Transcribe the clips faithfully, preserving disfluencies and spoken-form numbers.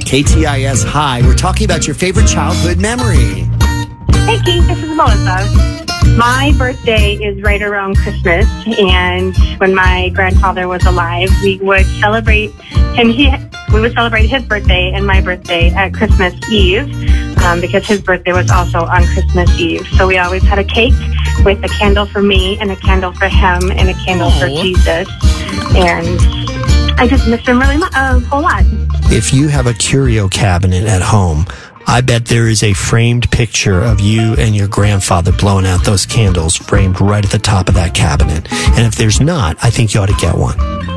K T I S Hi. We're talking about your favorite childhood memory. Hey, Keith, this is Melissa. My birthday is right around Christmas, and when my grandfather was alive, we would celebrate him. He, we would celebrate his birthday and my birthday at Christmas Eve, um, because his birthday was also on Christmas Eve. So we always had a cake with a candle for me and a candle for him and a candle Aww. for Jesus. And I just miss him really much, a whole lot. If you have a curio cabinet at home, I bet there is a framed picture of you and your grandfather blowing out those candles framed right at the top of that cabinet. And if there's not, I think you ought to get one.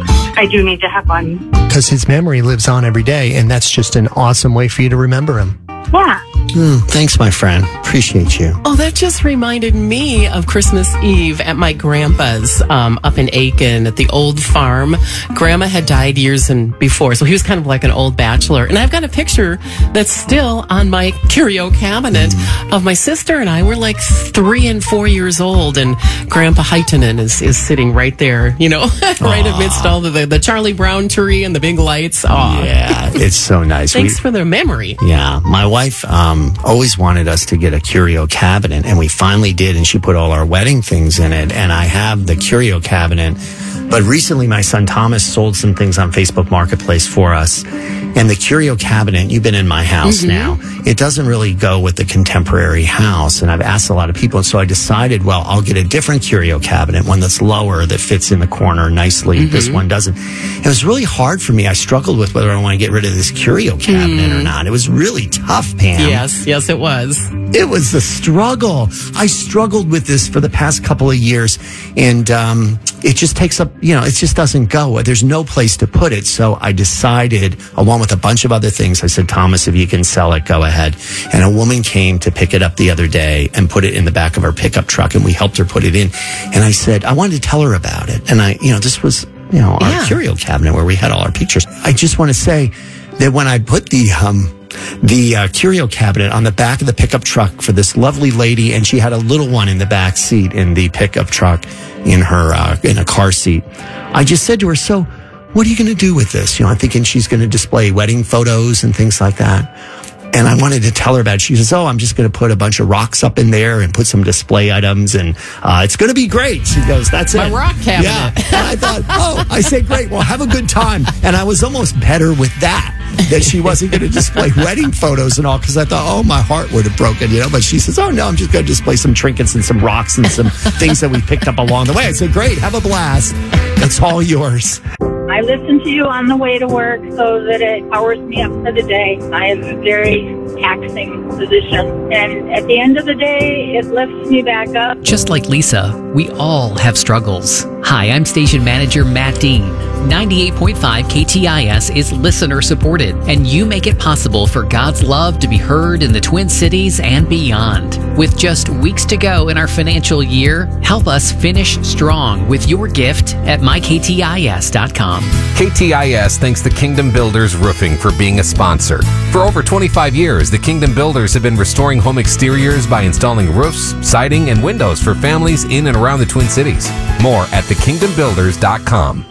I do need to have one. Because his memory lives on every day, and that's just an awesome way for you to remember him. Yeah. Mm, thanks, my friend. Appreciate you. Oh, that just reminded me of Christmas Eve at my grandpa's um, up in Aiken at the old farm. Grandma had died years and before, so he was kind of like an old bachelor. And I've got a picture that's still on my curio cabinet mm. of my sister and I. We're like three and four years old, and Grandpa Heitenen is, is sitting right there, you know, right Aww. amidst all of the, the Charlie Brown tree and the big lights. Aww. Yeah, it's so nice. Thanks we, for the memory. Yeah, my wife um, always wanted us to get a curio cabinet, and we finally did, and she put all our wedding things in it, and I have the curio cabinet. But recently my son Thomas sold some things on Facebook Marketplace for us, and the curio cabinet, you've been in my house mm-hmm. now, it doesn't really go with the contemporary house, and I've asked a lot of people, and so I decided, well, I'll get a different curio cabinet, one that's lower, that fits in the corner nicely. Mm-hmm. This one doesn't. It was really hard for me. I struggled with whether I want to get rid of this curio cabinet mm. or not. It was really tough, Pam. Yes, yes, it was. It was a struggle. I struggled with this for the past couple of years, and um, it just takes up, you know, it just doesn't go. There's no place to put it. So I decided, along with a bunch of other things, I said, Thomas, if you can sell it, go ahead. And a woman came to pick it up the other day and put it in the back of our pickup truck, and we helped her put it in. And I said, I wanted to tell her about it. And I, you know, this was, you know, our yeah. curio cabinet where we had all our pictures. I just want to say that when I put the, um, the uh, curio cabinet on the back of the pickup truck for this lovely lady, and she had a little one in the back seat in the pickup truck in her uh, in a car seat. I just said to her, so what are you going to do with this? You know, I'm thinking she's going to display wedding photos and things like that. And I wanted to tell her about it. She says, oh, I'm just going to put a bunch of rocks up in there and put some display items, and uh, it's going to be great. She goes, that's My it. My rock cabinet. Yeah. And I thought, oh, I said, great. Well, have a good time. And I was almost better with that, that she wasn't going to display wedding photos and all, because I thought, oh, my heart would have broken, you know. But she says, oh, no, I'm just going to display some trinkets and some rocks and some things that we picked up along the way. I said, great, have a blast. It's all yours. I listen to you on the way to work so that it powers me up for the day. I have a very taxing position, and at the end of the day, it lifts me back up. Just like Lisa, we all have struggles. Hi, I'm station manager Matt Dean. ninety-eight point five K T I S is listener supported, and you make it possible for God's love to be heard in the Twin Cities and beyond. With just weeks to go in our financial year, help us finish strong with your gift at my k t i s dot com. K T I S thanks the Kingdom Builders Roofing for being a sponsor. For over twenty-five years, the Kingdom Builders have been restoring home exteriors by installing roofs, siding, and windows for families in and around the Twin Cities. More at the kingdom builders dot com.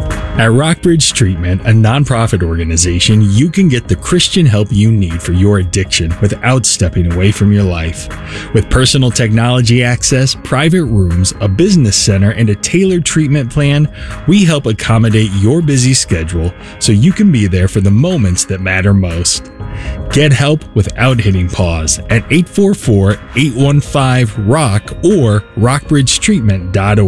At Rockbridge Treatment, a nonprofit organization, you can get the Christian help you need for your addiction without stepping away from your life. With personal technology access, private rooms, a business center, and a tailored treatment plan, we help accommodate your busy schedule so you can be there for the moments that matter most. Get help without hitting pause at eight four four, eight one five, R O C K or rockbridge treatment dot org.